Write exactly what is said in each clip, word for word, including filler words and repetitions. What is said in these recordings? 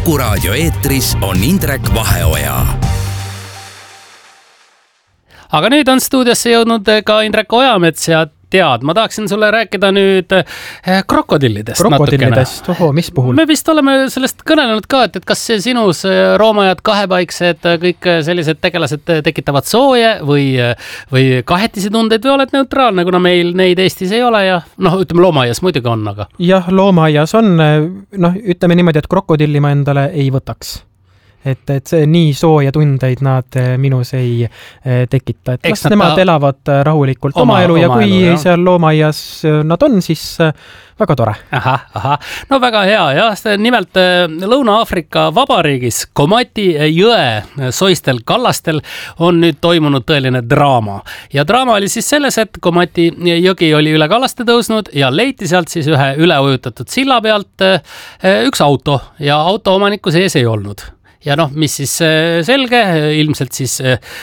Kuku raadio eetris on Indrek Vaheoja. Aga nüüd on stuudiosse jõudnud ka Indrek Ojamets ja tead, ma tahaksin sulle rääkida nüüd krokodillidest. Krokodillidest, oho, mis puhul? Me vist oleme sellest kõnelenud ka, et, et kas see sinus roomajad, kahepaiksed, kõik sellised tegelased tekitavad sooje või, või kahetisi tundeid või oled neutraalne, kuna meil neid Eestis ei ole ja noh, ütleme loomaias muidugi on, aga... Jah, loomaias on, noh, ütleme niimoodi, et krokodilli ma endale ei võtaks. Et, et see nii sooja tundeid nad minus ei tekita. Et las nemad ta... elavad rahulikult oma, oma elu ja oma kui elu, seal loomaias nad on, siis väga tore. Aha, aha. No väga hea, jah. Nimelt Lõuna-Aafrika Vabariigis Komati jõe soistel kallastel on nüüd toimunud tõeline draama. Ja draama oli siis selles, et Komati jõgi oli üle kallaste tõusnud ja leiti sealt siis ühe üleujutatud silla pealt üks auto ja auto omaniku sees ei olnud. Ja noh, mis siis selge, ilmselt siis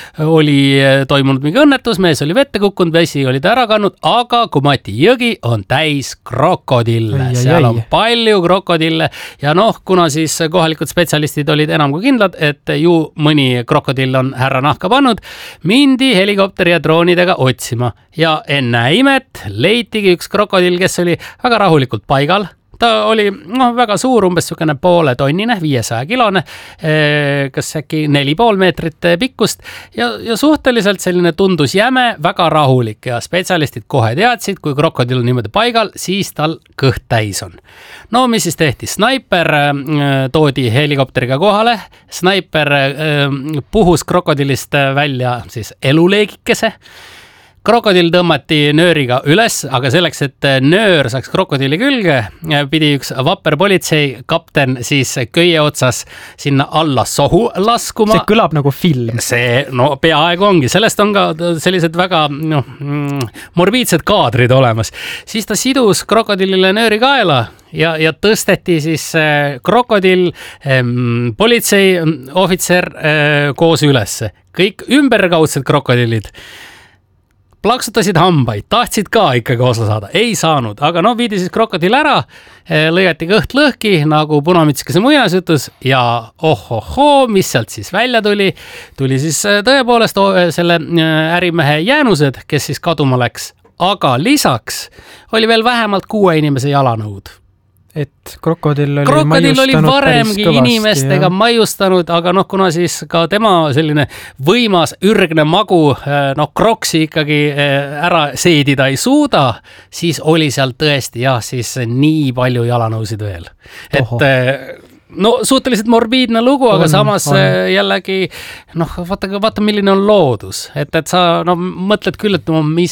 oli toimunud mingi õnnetus, mees oli vette kukkunud, vesi oli ta ära kannud, aga Komati jõgi on täis krokodille. Seal on palju krokodille ja noh, kuna siis kohalikud spetsialistid olid enam kui kindlad, et ju mõni krokodill on härra nahka pannud, mindi helikopteri ja droonidega otsima ja enne imet leitigi üks krokodill, kes oli väga rahulikult paigal. Ta oli no, väga suur, umbes sukene poole tonnine, viiesaja kilone, kas äkki neli pool meetrit pikkust ja, ja suhteliselt selline tundus jäme, väga rahulik ja spetsialistid kohe teadsid, kui krokodill on niimoodi paigal, siis tal kõht täis on. No mis siis tehti? Snaiper toodi helikopteriga kohale, snaiper puhus krokodillist välja siis eluleegikese. Krokodill tõmmati nööriga üles, aga selleks, et nöör saaks krokodilli külge, pidi üks vapper politsei kapten siis köie otsas sinna alla sohu laskuma. See kõlab nagu film. See, no peaaegu ongi. Sellest on ka sellised väga no, morbiidsed kaadrid olemas. Siis ta sidus krokodillile nööri kaela ja, ja tõsteti siis krokodill, politsei ohvitser koos ülesse. Kõik ümberkaudsed krokodillid plaksutasid hambaid, tahtsid ka ikkagi osa saada, ei saanud, aga no viidi siis krokodill ära, lõigati kõht lõhki, nagu punamütsikese muinasjutus ja ohohoo, mis sealt siis välja tuli, tuli siis tõepoolest selle ärimehe jäänused, kes siis kaduma läks, aga lisaks oli veel vähemalt kuue inimese jalanõud. Et krokodil oli krokodil oli varemgi inimestega ja. Maiustanud, aga noh, kuna siis ka tema selline võimas ürgne magu noh, kroksi ikkagi ära seedida ei suuda, siis oli seal tõesti jah, siis nii palju jalanõusid veel. Oho. Et no suhteliselt morbiidne lugu, aga on, samas on. jällegi noh, vaata, vaata milline on loodus, et, et sa no, mõtled küll, et no, mis